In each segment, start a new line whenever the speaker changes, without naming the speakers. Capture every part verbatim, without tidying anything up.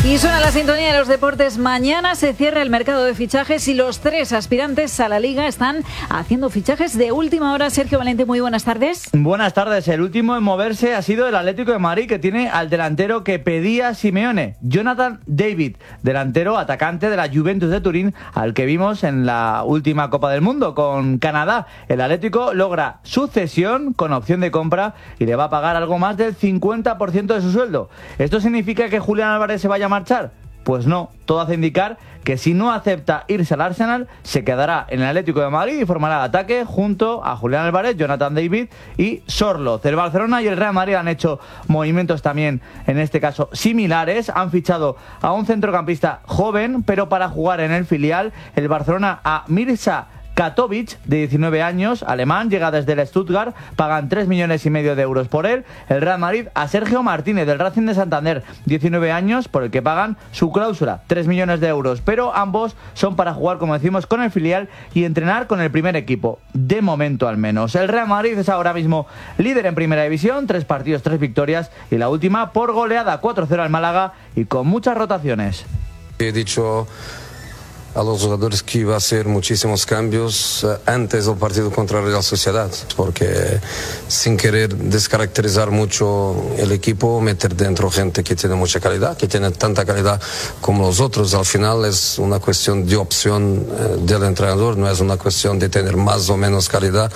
Y suena la sintonía de los deportes. Mañana se cierra el mercado de fichajes y los tres aspirantes a la Liga están haciendo fichajes de última hora. Sergio Valente, muy buenas tardes.
Buenas tardes. El último en moverse ha sido el Atlético de Madrid, que tiene al delantero que pedía Simeone, Jonathan David, delantero atacante de la Juventus de Turín, al que vimos en la última Copa del Mundo con Canadá. El Atlético logra su cesión con opción de compra y le va a pagar algo más del cincuenta por ciento de su sueldo. ¿Esto significa que Julián Álvarez se vaya a marchar? Pues no, todo hace indicar que si no acepta irse al Arsenal, se quedará en el Atlético de Madrid y formará ataque junto a Julián Álvarez, Jonathan David y Sorloth. El Barcelona y el Real Madrid han hecho movimientos también, en este caso, similares. Han fichado a un centrocampista joven, pero para jugar en el filial. El Barcelona a Mirza Katovic, de diecinueve años, alemán, llega desde el Stuttgart, pagan tres millones y medio de euros por él. El Real Madrid a Sergio Martínez, del Racing de Santander, diecinueve años, por el que pagan su cláusula, tres millones de euros. Pero ambos son para jugar, como decimos, con el filial y entrenar con el primer equipo, de momento al menos. El Real Madrid es ahora mismo líder en primera división, tres partidos, tres victorias, y la última por goleada, cuatro cero al Málaga y con muchas rotaciones.
He dicho a los jugadores que iba a hacer muchísimos cambios antes del partido contra Real Sociedad, porque sin querer descaracterizar mucho el equipo, meter dentro gente que tiene mucha calidad, que tiene tanta calidad como los otros. Al final es una cuestión de opción del entrenador, no es una cuestión de tener más o menos calidad.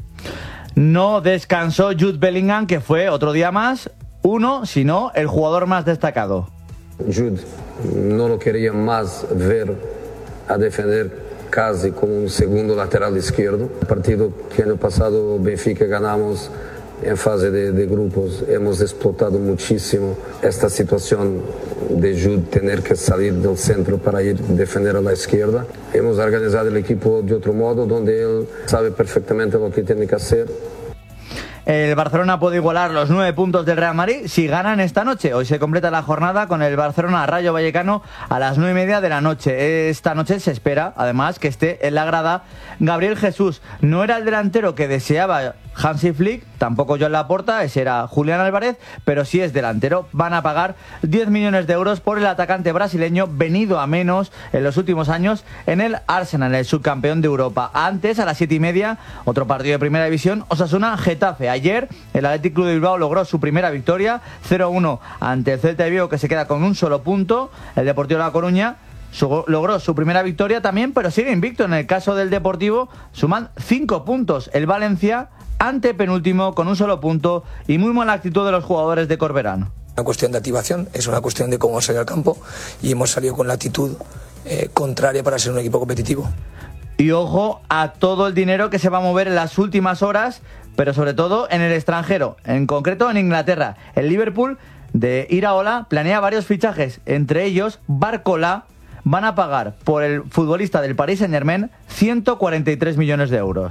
No descansó Jude Bellingham, que fue otro día más uno, sino el jugador más destacado.
Jude no lo quería más ver a defender casi como un segundo lateral izquierdo. El partido que año pasado Benfica ganamos en fase de, de grupos, hemos explotado muchísimo esta situación de Jude tener que salir del centro para ir a defender a la izquierda. Hemos organizado el equipo de otro modo, donde él sabe perfectamente lo que tiene que hacer.
El Barcelona puede igualar los nueve puntos del Real Madrid si ganan esta noche. Hoy se completa la jornada con el Barcelona-Rayo Vallecano a las nueve y media de la noche. Esta noche se espera, además, que esté en la grada Gabriel Jesús. No era el delantero que deseaba Hansi Flick, tampoco Joan Laporta, ese era Julián Álvarez, pero sí es delantero. Van a pagar diez millones de euros por el atacante brasileño, venido a menos en los últimos años en el Arsenal, el subcampeón de Europa. Antes, a las siete y media, otro partido de primera división, Osasuna-Getafe. Ayer, el Athletic Club de Bilbao logró su primera victoria, cero uno ante el Celta de Vigo, que se queda con un solo punto. El Deportivo de La Coruña Su, logró su primera victoria también, pero sigue invicto. En el caso del Deportivo, suman cinco puntos. El Valencia, antepenúltimo, con un solo punto, y muy mala actitud de los jugadores de Corberán.
Una cuestión de activación, es una cuestión de cómo salir al campo, y hemos salido con la actitud eh, contraria para ser un equipo competitivo.
Y ojo a todo el dinero que se va a mover en las últimas horas, pero sobre todo en el extranjero, en concreto en Inglaterra. El Liverpool de Iraola planea varios fichajes, entre ellos Barcola. Van a pagar por el futbolista del Paris Saint-Germain ciento cuarenta y tres millones de euros.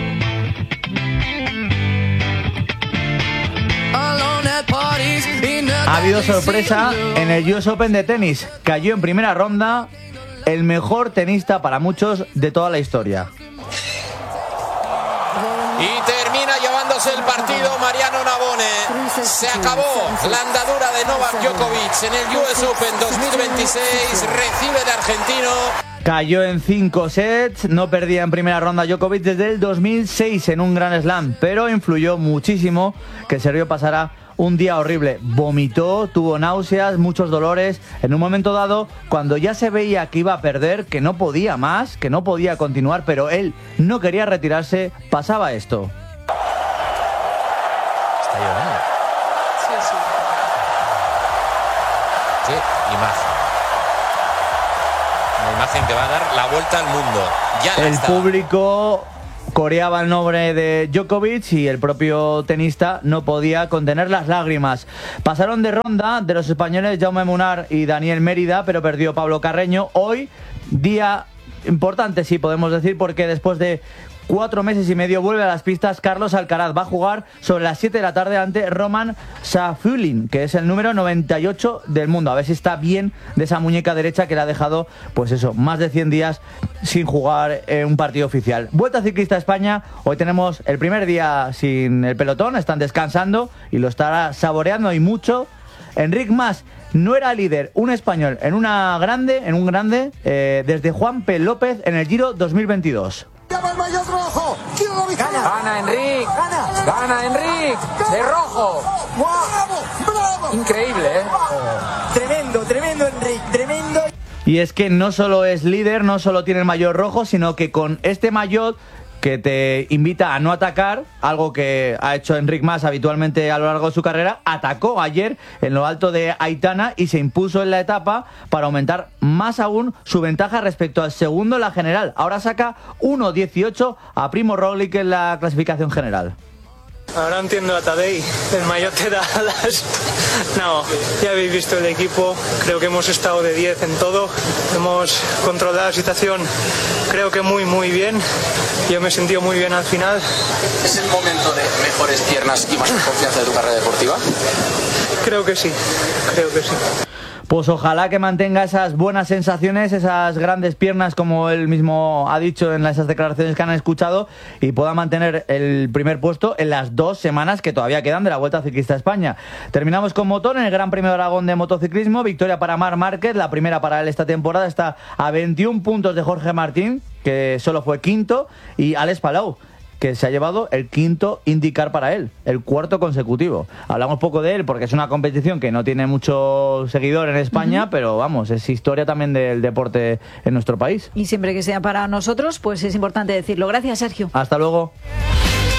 Ha habido sorpresa en el U S Open de tenis. Cayó en primera ronda el mejor tenista para muchos de toda la historia.
Y termina llevándose el partido Mariano Navone. Se acabó la andadura de Novak Djokovic en el U S Open dos mil veintiséis. Recibe el argentino.
Cayó en cinco sets, no perdía en primera ronda Djokovic desde el dos mil seis en un Grand Slam, pero influyó muchísimo que Sergio pasara un día horrible. Vomitó, tuvo náuseas, muchos dolores. En un momento dado, cuando ya se veía que iba a perder, que no podía más, que no podía continuar, pero él no quería retirarse, pasaba esto.
Está llorando. Sí, sí. Qué imagen. Una imagen que va a dar la vuelta al mundo. Ya
el
está.
Público coreaba el nombre de Djokovic y el propio tenista no podía contener las lágrimas. Pasaron de ronda de los españoles Jaume Munar y Daniel Mérida, pero perdió Pablo Carreño. Hoy, día importante, sí podemos decir, porque después de cuatro meses y medio vuelve a las pistas Carlos Alcaraz. Va a jugar sobre las siete de la tarde ante Roman Safulin, que es el número noventa y ocho del mundo. A ver si está bien de esa muñeca derecha que le ha dejado, pues eso, más de cien días sin jugar en un partido oficial. Vuelta Ciclista a España. Hoy tenemos el primer día sin el pelotón. Están descansando y lo estará saboreando y mucho Enric Mas, no era líder un español en una grande, en un grande, eh, desde Juan P. López en el Giro dos mil veintidós.
Gana, gana Enric, gana, gana Enric, de rojo.
¡Bravo, bravo!
Increíble, ¿eh?
Tremendo, tremendo Enric, tremendo.
Y es que no solo es líder, no solo tiene el maillot rojo, sino que con este maillot que te invita a no atacar, algo que ha hecho Enric Mas habitualmente a lo largo de su carrera, atacó ayer en lo alto de Aitana y se impuso en la etapa para aumentar más aún su ventaja respecto al segundo en la general. Ahora saca uno dieciocho a Primo Roglic en la clasificación general.
Ahora entiendo a Tadej, el maillot te da alas. No, ya habéis visto el equipo, creo que hemos estado de diez en todo, hemos controlado la situación, creo que muy muy bien, yo me he sentido muy bien al final.
¿Es el momento de mejores piernas y más confianza de tu carrera deportiva?
Creo que sí, creo que sí.
Pues ojalá que mantenga esas buenas sensaciones, esas grandes piernas, como él mismo ha dicho en esas declaraciones que han escuchado, y pueda mantener el primer puesto en las dos semanas que todavía quedan de la Vuelta Ciclista a España. Terminamos con motor en el Gran Premio de Aragón de motociclismo. Victoria para Marc Márquez, la primera para él esta temporada. Está a veintiún puntos de Jorge Martín, que solo fue quinto, y Alex Palou, que se ha llevado el quinto IndyCar para él, el cuarto consecutivo. Hablamos poco de él porque es una competición que no tiene mucho seguidor en España, uh-huh. pero vamos, es historia también del deporte en nuestro país.
Y siempre que sea para nosotros, pues es importante decirlo. Gracias, Sergio.
Hasta luego.